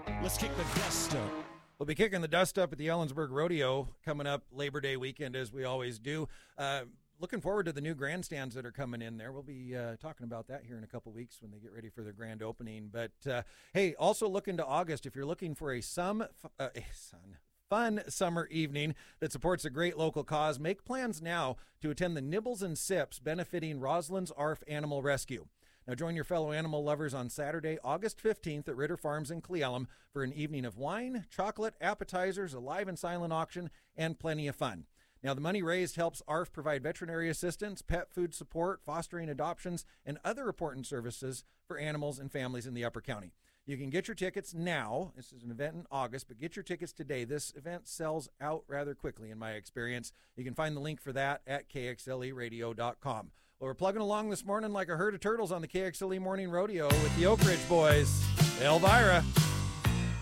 Let's kick the dust up. We'll be kicking the dust up at the Ellensburg Rodeo coming up Labor Day weekend, as we always do. Looking forward to the new grandstands that are coming in there. We'll be talking about that here in a couple weeks when they get ready for their grand opening. But, hey, also look into August. If you're looking for a fun summer evening that supports a great local cause, make plans now to attend the Nibbles and Sips benefiting Roslyn's ARF Animal Rescue. Now join your fellow animal lovers on Saturday, August 15th at Ritter Farms in Cle Elum for an evening of wine, chocolate, appetizers, a live and silent auction, and plenty of fun. Now, the money raised helps ARF provide veterinary assistance, pet food support, fostering adoptions, and other important services for animals and families in the Upper County. You can get your tickets now. This is an event in August, but get your tickets today. This event sells out rather quickly, in my experience. You can find the link for that at kxleradio.com. Well, we're plugging along this morning like a herd of turtles on the KXLE Morning Rodeo with the Oak Ridge Boys. Elvira.